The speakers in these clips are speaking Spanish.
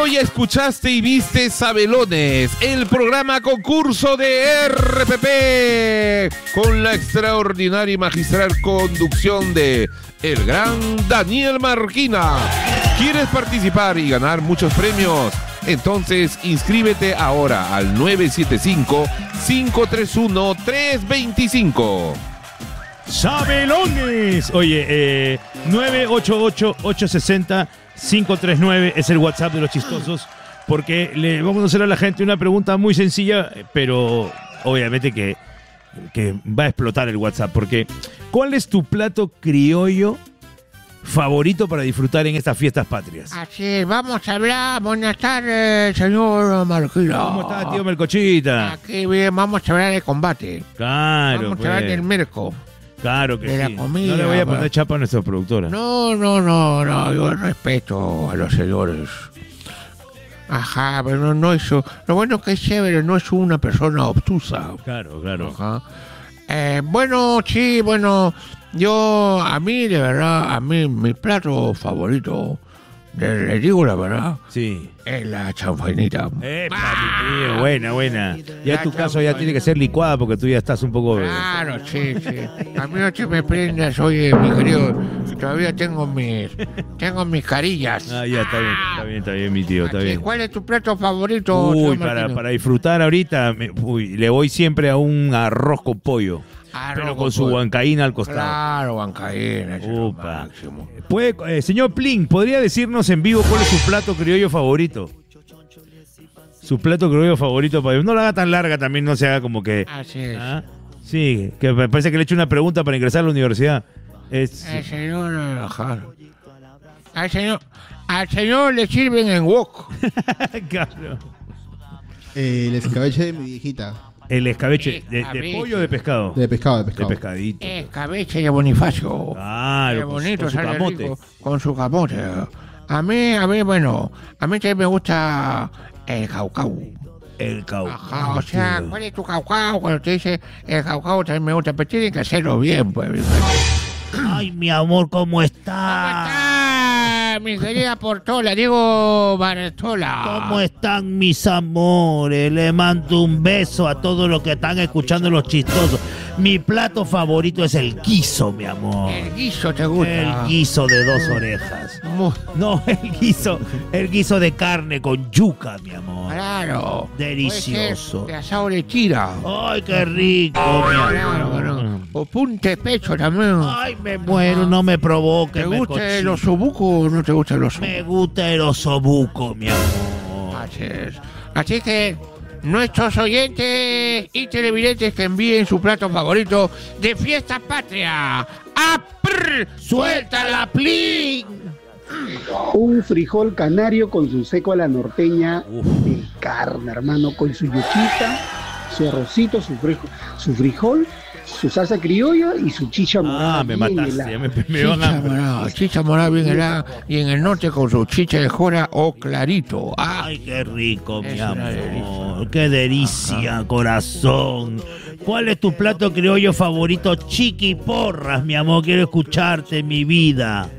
ya escuchaste y viste Sabelones, el programa concurso de RPP, con la extraordinaria y magistral conducción de el gran Daniel Marquina. ¿Quieres participar y ganar muchos premios? Entonces inscríbete ahora al 975-531-325. ¡Sabelones! Oye, 988-860-539 es el WhatsApp de los chistosos, porque le vamos a hacer a la gente una pregunta muy sencilla, pero obviamente que va a explotar el WhatsApp, porque ¿cuál es tu plato criollo favorito para disfrutar en estas fiestas patrias? Así es, vamos a hablar. Buenas tardes, señor Marquina. ¿Cómo está, tío Melcochita? Aquí bien, vamos a hablar de combate. Claro, Vamos a hablar del merco. Claro que de sí. la comida, No le voy a poner pues. chapa a nuestra productora. No, yo respeto a los señores. Ajá, pero no es... Lo bueno es que es chévere, no es una persona obtusa. Claro. Ajá. Bueno, a mí, de verdad, mi plato favorito, le digo la verdad, Sí. es la chanfainita. ¡Epa, mi tío! Buena. Ya en tu La caso ya tiene que ser licuada porque tú ya estás un poco... Claro, sí. A mí no te me prendas, oye, mi querido, todavía tengo mis carillas. Ah, ya, está bien, mi tío, está Así, bien. ¿cuál es tu plato favorito, Uy, señor Martínez? para disfrutar ahorita, le voy siempre a un arroz con pollo, pero con su huancaína al costado. Claro, huancaína, eso es lo Upa. máximo. Señor Plin, ¿podría decirnos en vivo cuál es su plato criollo favorito? Su plato criollo favorito, no la haga tan larga también, no se haga como que... Así es. ¿Ah? Sí, que me parece que le he hecho una pregunta para ingresar a la universidad. Señor, ajá. Al señor le sirven en wok. Claro. El escabeche de mi viejita. El escabeche, ¿de Escabeche. pollo o de pescado? De pescado. De pescadito. Escabeche de Bonifacio. Claro, Qué bonito, con su sale camote. rico, con su camote. A mí, bueno, a mí también me gusta el caucao. El caucao. Ajá, o sea, ¿cuál es tu caucao? Cuando te dice el caucao también me gusta, pero tienen que hacerlo bien, pues. Ay, mi amor, ¿cómo está? ¿Cómo está, mi querida Portola? Diego Bartola. ¿Cómo están mis amores? Le mando un beso a todos los que están escuchando los chistosos. Mi plato favorito es el guiso, mi amor. El guiso te gusta. El guiso de 2 orejas. No, el guiso de carne con yuca, mi amor. Claro. Delicioso. Puede ser de asado de tira. Ay, qué rico, mi amor. O punte pecho también. Ay, me muero, no me provoques. ¿Te gusta el osobuco o no te gusta el osobuco? Me gusta el osobuco, mi amor. Así es. Así que nuestros oyentes y televidentes que envíen su plato favorito de fiesta patria. ¡Suelta la plin! Un frijol canario con su seco a la norteña de carne, hermano, con su yuchita, su arrocito, su frijol, su salsa criolla y su chicha morada. Me bien mataste, helada. ya me van a... Chicha morada bien helada y en el norte con su chicha de jora o clarito. Ay, qué rico, mi Es una amor. delicia. Qué delicia, corazón. ¿Cuál es tu plato criollo favorito? Chiqui porras, mi amor. Quiero escucharte, mi vida.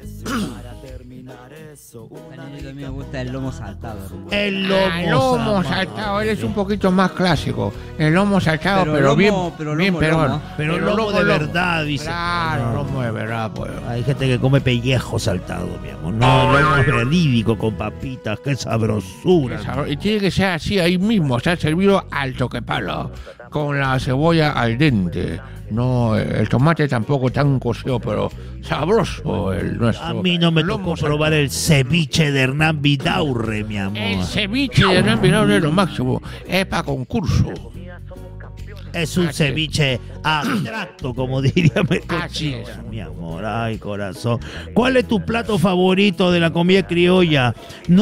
A mí me gusta el lomo saltado. El lomo saltado, él es un poquito más clásico. El lomo saltado, pero bien peruano. Pero lomo de verdad, dice. Claro, lomo de verdad, pues. Hay gente que come pellejo saltado, mi amor. No, lomo verídico con papitas, qué sabrosura. Y tiene que ser así ahí mismo, o sea, servido al toquepalo, con la cebolla al dente. No, el tomate tampoco tan cocido, pero sabroso el nuestro. A mí no me lomo tocó probar el ceviche de Hernán Vidaurre, mi amor. El ceviche de Hernán Vidaurre es lo máximo, es para concurso. Es un ceviche abstracto, como diría Así Melcochita, es. mi amor. Ay, corazón. ¿Cuál es tu plato favorito de la comida criolla?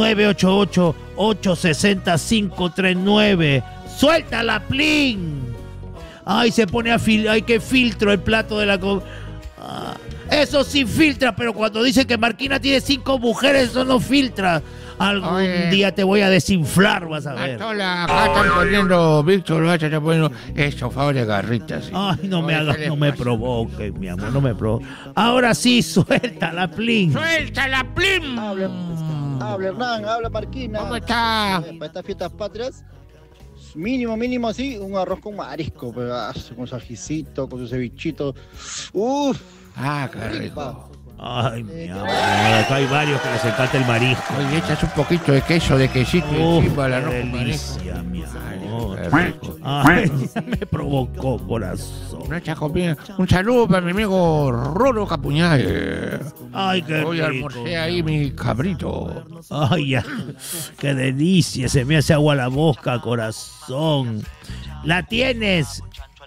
988-860-539. ¡Suelta la plin! Ay, se pone ay, qué filtro el plato de la comida. Eso sí filtra, pero cuando dicen que Marquina tiene 5 mujeres, eso no filtra. Algún día te voy a desinflar, vas a ver. Acá están poniendo, Víctor, está poniendo estofado de garritas. Ay, no me provoques, mi amor, no me provoques. Ahora sí, suelta la plin. ¡Suelta la plin! Habla Hernán, habla Marquina. ¿Cómo está? Para estas fiestas patrias, mínimo así, un arroz con marisco, con su ajicito, con su cevichito. Uf. Ah, qué rico. Ay, mi amor, acá hay varios que les encanta el marisco. Oye, echas un poquito de queso, de quesito encima del Qué arroz con marisco. delicia, mi amor. Qué rico. Ay, me provocó, corazón. Una chacopina. Un saludo para mi amigo Rolo Capuñal. Ay, qué Hoy rico. almorcé ahí mi cabrito. Ay, ya. Qué delicia. Se me hace agua la boca, corazón. ¿La tienes?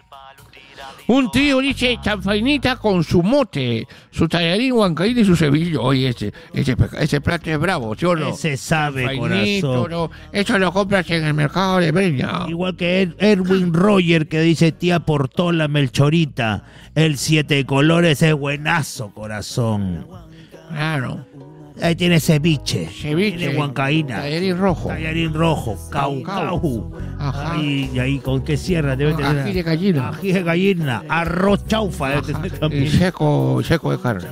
Un tío dice chanfainita con su mote, su tallarín, huancaín y su cebillo. Oye, ese plato es bravo, ¿sí o no? Ese sabe, Chanfainito, corazón. no, eso lo compras en el mercado de Breña. Igual que Erwin Roger, que dice tía Portola Melchorita. El 7 colores es buenazo, corazón. Claro. Ahí tiene ceviche. Ceviche. Tiene huancaína. Tallarín rojo. Tallarín rojo. Caucau. Ajá. Y ahí con qué sierra debe tener. Ají de gallina. Ají de gallina. Arroz chaufa debe tener Y también. seco de carne.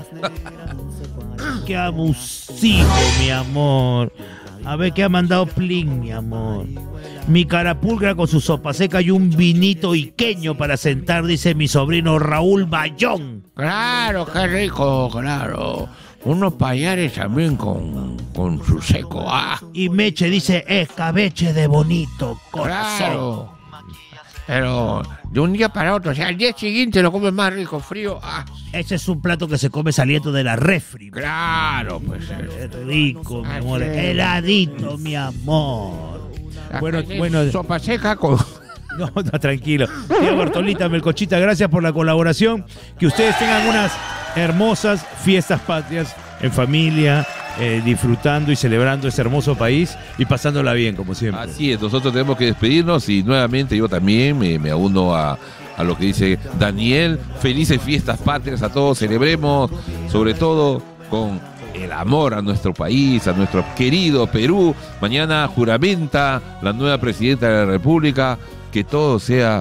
Qué abusivo, mi amor. A ver qué ha mandado Plin, mi amor. Mi carapulcra con su sopa seca y un vinito iqueño para sentar, dice mi sobrino Raúl Bayón. Claro, qué rico, claro. Unos payares también con su seco. Ah, Y Meche dice escabeche de bonito, corazón. claro. Pero de un día para otro, o sea, al día siguiente lo comes más rico, frío. Ah, Ese es un plato que se come saliendo de la refri. claro, pues. Es rico, mi Así amor. es. Heladito, mi amor. Bueno, Acá bueno. es sopa seca con. No, no, tranquilo. Tía Bartolita, Melcochita, gracias por la colaboración. Que ustedes tengan unas hermosas fiestas patrias en familia, disfrutando y celebrando este hermoso país y pasándola bien, como siempre. Así es, nosotros tenemos que despedirnos y nuevamente yo también me uno a lo que dice Daniel. Felices fiestas patrias a todos, celebremos sobre todo con el amor a nuestro país, a nuestro querido Perú. Mañana juramenta la nueva presidenta de la República, que todo sea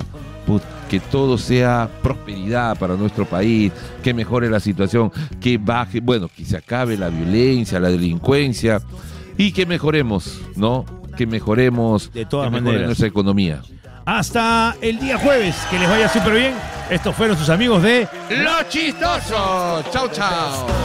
prosperidad para nuestro país, que mejore la situación, que baje, bueno, que se acabe la violencia, la delincuencia y que mejoremos, ¿no? Que mejoremos De todas que mejore maneras. nuestra economía. Hasta el día jueves, que les vaya súper bien. Estos fueron sus amigos de Los Chistosos. Chau, chau.